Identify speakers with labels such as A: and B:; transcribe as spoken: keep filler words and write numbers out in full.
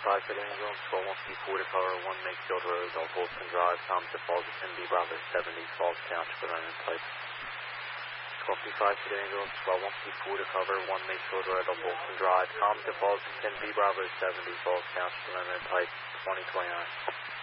A: five for the ambulance, twelve one four to cover one Makefield Road, Old Holston Drive, Tom DePaul, ten B Bravo seventy, Falls Township, Rhode Island Type. twelve five for the ambulance, twelve one four to cover one Makefield Road, Old Holston Drive, Tom DePaul, ten B Bravo seventy, Falls Township, Rhode Island Type, twenty twenty-nine.